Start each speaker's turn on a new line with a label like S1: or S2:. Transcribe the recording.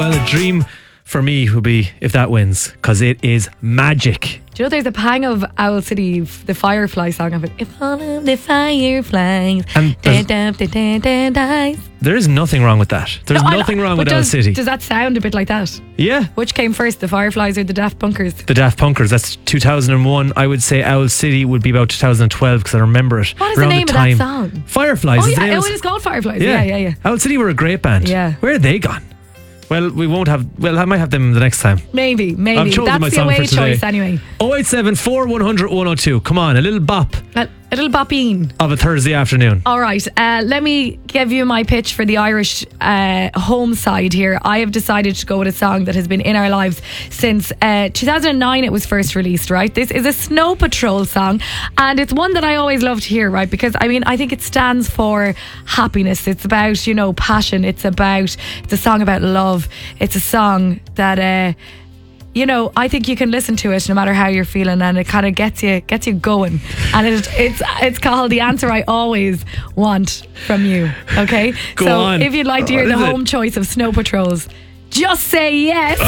S1: Well, a dream for me would be if that wins, because it is magic.
S2: Do you know there's a pang of Owl City, the Firefly song of it. If all of the fireflies
S1: And
S2: dies.
S1: there is nothing wrong with that. There's nothing wrong with Owl City.
S2: Does that sound a bit like that?
S1: Yeah.
S2: Which came first, the Fireflies or the Daft Punkers?
S1: The Daft Punkers, that's 2001. I would say Owl City would be about 2012 because I remember it.
S2: What is
S1: around
S2: the name of that song?
S1: Fireflies.
S2: Oh
S1: is the
S2: yeah,
S1: name
S2: it is called Fireflies. Yeah.
S1: Owl City were a great band.
S2: Yeah.
S1: Where are they gone? Well, we won't have. Well, I might have them the next time.
S2: Maybe.
S1: I've chosen
S2: That's
S1: my
S2: the
S1: song
S2: away
S1: for today.
S2: choice anyway.
S1: 087 100 102. Come on, a little bop
S2: A little bopping.
S1: of a Thursday afternoon.
S2: All right, let me give you my pitch for the Irish home side here. I have decided to go with a song that has been in our lives since 2009 it was first released, right? This is a Snow Patrol song, and it's one that I always love to hear, right? Because, I mean, I think it stands for happiness. It's about, passion. It's a song about love. It's a song that... I think you can listen to it no matter how you're feeling, and it kind of gets you going. And it's called The Answer I Always Want From You. Okay,
S1: Go on.
S2: If you'd like to hear the home choice of Snow Patrols, just say yes.